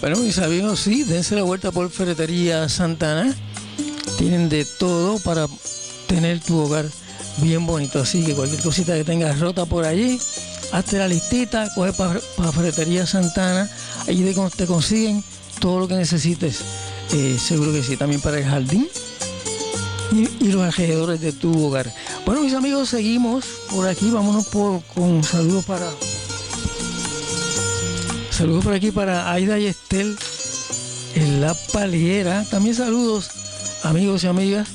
Bueno, mis amigos, sí, dense la vuelta por Ferretería Santana. Tienen de todo para tener tu hogar bien bonito. Así que cualquier cosita que tengas rota por allí, hazte la listita, coge para Ferretería Santana. Allí te consiguen todo lo que necesites. Seguro que sí, también para el jardín y los alrededores de tu hogar. Bueno, mis amigos, seguimos por aquí. Vámonos con saludos por aquí para Aida y Estel en La Paliera. También saludos, amigos y amigas,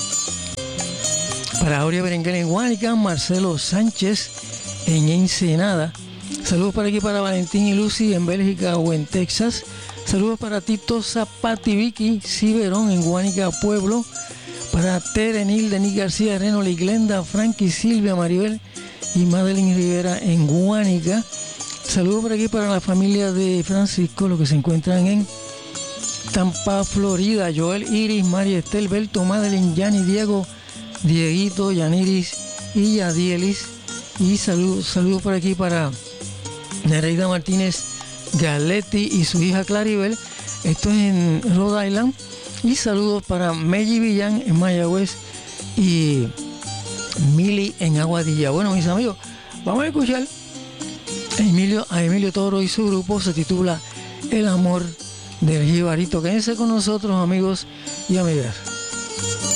para Aurea Berenguer en Guánica, Marcelo Sánchez en Ensenada. Saludos por aquí para Valentín y Lucy en Bélgica o en Texas. Saludos para Tito Zapati, Vicky Ciberón en Guánica, Pueblo. Para Terenil, Denis García, Renoli, Glenda, Frankie, Silvia, Maribel y Madeline Rivera en Guánica. Saludos por aquí para la familia de Francisco, los que se encuentran en Tampa, Florida. Joel, Iris, María Estel, Belto, Madeline, Yani, Diego, Dieguito, Yaniris y Yadielis. Y saludos por aquí para Nereida Martínez Galetti y su hija Claribel. Esto es en Rhode Island. Y saludos para Melly Villán en Mayagüez y Mili en Aguadilla. Bueno, mis amigos, vamos a escuchar a Emilio Toro y su grupo. Se titula El amor del Jibarito. Quédense con nosotros, amigos y amigas.